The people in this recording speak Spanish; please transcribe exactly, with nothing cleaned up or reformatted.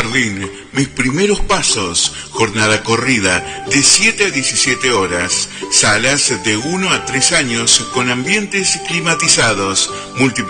Berlín, mis primeros pasos, jornada corrida de siete a diecisiete horas, salas de uno a tres años con ambientes climatizados, múltiples